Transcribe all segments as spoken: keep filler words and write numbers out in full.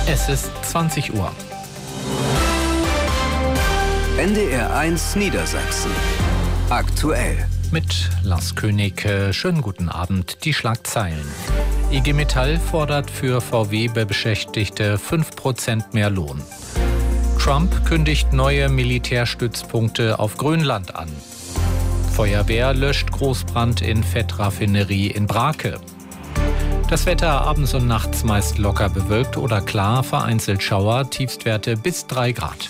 Es ist zwanzig Uhr. N D R eins Niedersachsen. Aktuell. Mit Lars König. Schönen guten Abend. Die Schlagzeilen. I G Metall fordert für V W-Beschäftigte fünf Prozent mehr Lohn. Trump kündigt neue Militärstützpunkte auf Grönland an. Feuerwehr löscht Großbrand in Fettraffinerie in Brake. Das Wetter abends und nachts meist locker bewölkt oder klar, vereinzelt Schauer, Tiefstwerte bis drei Grad.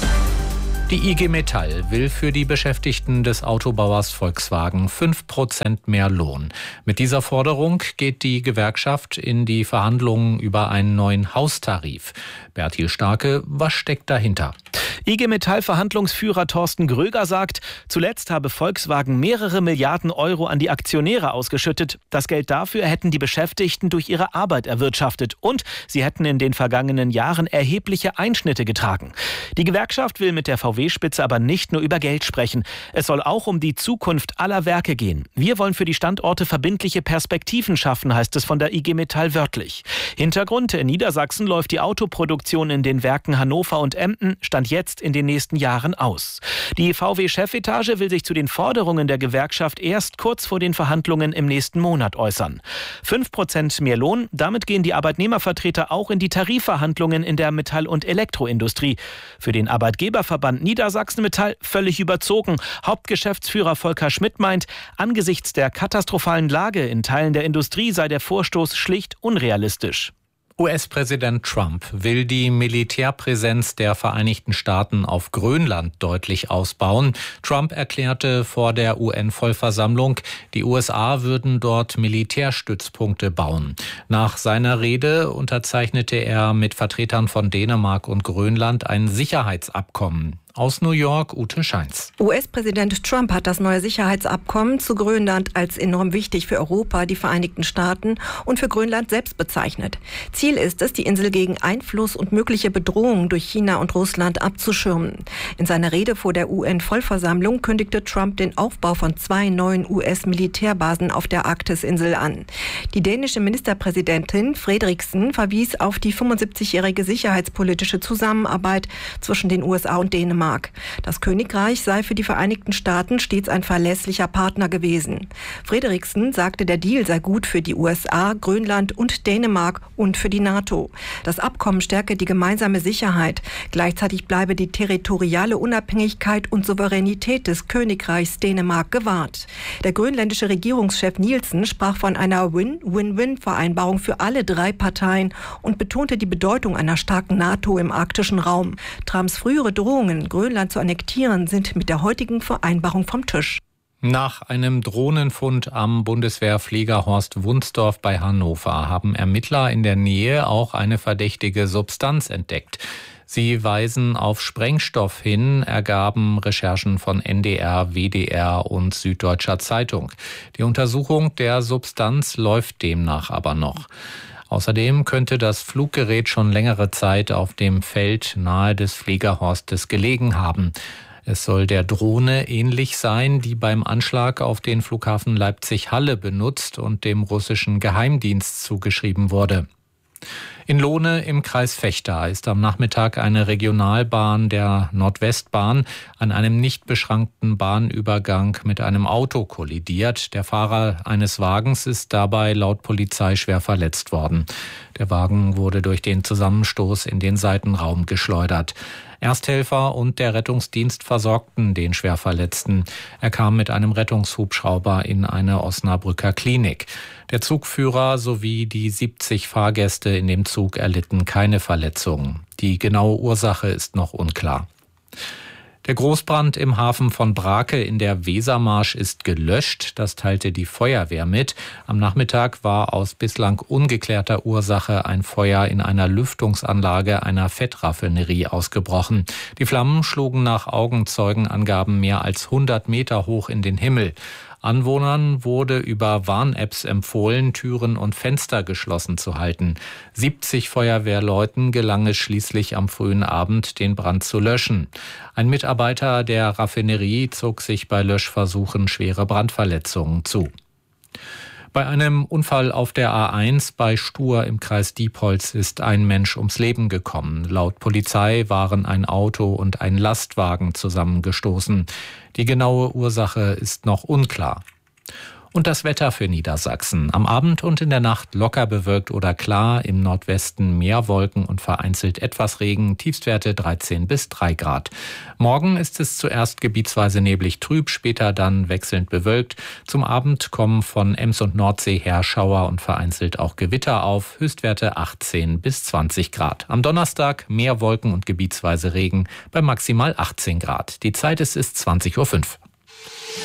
Die I G Metall will für die Beschäftigten des Autobauers Volkswagen fünf Prozent mehr Lohn. Mit dieser Forderung geht die Gewerkschaft in die Verhandlungen über einen neuen Haustarif. Bertil Starke, was steckt dahinter? I G Metall-Verhandlungsführer Thorsten Gröger sagt, zuletzt habe Volkswagen mehrere Milliarden Euro an die Aktionäre ausgeschüttet. Das Geld dafür hätten die Beschäftigten durch ihre Arbeit erwirtschaftet und sie hätten in den vergangenen Jahren erhebliche Einschnitte getragen. Die Gewerkschaft will mit der V W-Spitze aber nicht nur über Geld sprechen. Es soll auch um die Zukunft aller Werke gehen. Wir wollen für die Standorte verbindliche Perspektiven schaffen, heißt es von der I G Metall wörtlich. Hintergrund: in Niedersachsen läuft die Autoproduktion in den Werken Hannover und Emden Stand jetzt in den nächsten Jahren aus. Die V W-Chefetage will sich zu den Forderungen der Gewerkschaft erst kurz vor den Verhandlungen im nächsten Monat äußern. Fünf Prozent mehr Lohn, damit gehen die Arbeitnehmervertreter auch in die Tarifverhandlungen in der Metall- und Elektroindustrie. Für den Arbeitgeberverband Niedersachsen Metall völlig überzogen. Hauptgeschäftsführer Volker Schmidt meint, angesichts der katastrophalen Lage in Teilen der Industrie sei der Vorstoß schlicht unrealistisch. U S-Präsident Trump will die Militärpräsenz der Vereinigten Staaten auf Grönland deutlich ausbauen. Trump erklärte vor der U N-Vollversammlung, die U S A würden dort Militärstützpunkte bauen. Nach seiner Rede unterzeichnete er mit Vertretern von Dänemark und Grönland ein Sicherheitsabkommen. Aus New York, Ute Scheins. U S-Präsident Trump hat das neue Sicherheitsabkommen zu Grönland als enorm wichtig für Europa, die Vereinigten Staaten und für Grönland selbst bezeichnet. Ziel ist es, die Insel gegen Einfluss und mögliche Bedrohungen durch China und Russland abzuschirmen. In seiner Rede vor der U N-Vollversammlung kündigte Trump den Aufbau von zwei neuen U S-Militärbasen auf der Arktisinsel an. Die dänische Ministerpräsidentin Frederiksen verwies auf die fünfundsiebzigjährige sicherheitspolitische Zusammenarbeit zwischen den U S A und Dänemark. Das Königreich sei für die Vereinigten Staaten stets ein verlässlicher Partner gewesen. Frederiksen sagte, der Deal sei gut für die U S A, Grönland und Dänemark und für die NATO. Das Abkommen stärke die gemeinsame Sicherheit. Gleichzeitig bleibe die territoriale Unabhängigkeit und Souveränität des Königreichs Dänemark gewahrt. Der grönländische Regierungschef Nielsen sprach von einer Win-Win-Win-Vereinbarung für alle drei Parteien und betonte die Bedeutung einer starken NATO im arktischen Raum. Trumps frühere Drohungen, Grönland zu annektieren, sind mit der heutigen Vereinbarung vom Tisch. Nach einem Drohnenfund am Bundeswehrfliegerhorst Wunsdorf bei Hannover haben Ermittler in der Nähe auch eine verdächtige Substanz entdeckt. Sie weisen auf Sprengstoff hin, ergaben Recherchen von N D R, W D R und Süddeutscher Zeitung. Die Untersuchung der Substanz läuft demnach aber noch. Außerdem könnte das Fluggerät schon längere Zeit auf dem Feld nahe des Fliegerhorstes gelegen haben. Es soll der Drohne ähnlich sein, die beim Anschlag auf den Flughafen Leipzig-Halle benutzt und dem russischen Geheimdienst zugeschrieben wurde. In Lohne im Kreis Vechta ist am Nachmittag eine Regionalbahn der Nordwestbahn an einem nicht beschrankten Bahnübergang mit einem Auto kollidiert. Der Fahrer eines Wagens ist dabei laut Polizei schwer verletzt worden. Der Wagen wurde durch den Zusammenstoß in den Seitenraum geschleudert. Ersthelfer und der Rettungsdienst versorgten den Schwerverletzten. Er kam mit einem Rettungshubschrauber in eine Osnabrücker Klinik. Der Zugführer sowie die siebzig Fahrgäste in dem Zug erlitten keine Verletzungen. Die genaue Ursache ist noch unklar. Der Großbrand im Hafen von Brake in der Wesermarsch ist gelöscht. Das teilte die Feuerwehr mit. Am Nachmittag war aus bislang ungeklärter Ursache ein Feuer in einer Lüftungsanlage einer Fettraffinerie ausgebrochen. Die Flammen schlugen nach Augenzeugenangaben mehr als hundert Meter hoch in den Himmel. Anwohnern wurde über Warn-Apps empfohlen, Türen und Fenster geschlossen zu halten. siebzig Feuerwehrleuten gelang es schließlich am frühen Abend, den Brand zu löschen. Ein Mitarbeiter der Raffinerie zog sich bei Löschversuchen schwere Brandverletzungen zu. Bei einem Unfall auf der A eins bei Stur im Kreis Diepholz ist ein Mensch ums Leben gekommen. Laut Polizei waren ein Auto und ein Lastwagen zusammengestoßen. Die genaue Ursache ist noch unklar. Und das Wetter für Niedersachsen. Am Abend und in der Nacht locker bewölkt oder klar, im Nordwesten mehr Wolken und vereinzelt etwas Regen, Tiefstwerte dreizehn bis drei Grad. Morgen ist es zuerst gebietsweise neblig trüb, später dann wechselnd bewölkt. Zum Abend kommen von Ems und Nordsee her Schauer und vereinzelt auch Gewitter auf, Höchstwerte achtzehn bis zwanzig Grad. Am Donnerstag mehr Wolken und gebietsweise Regen bei maximal achtzehn Grad. Die Zeit ist, ist zwanzig Uhr fünf.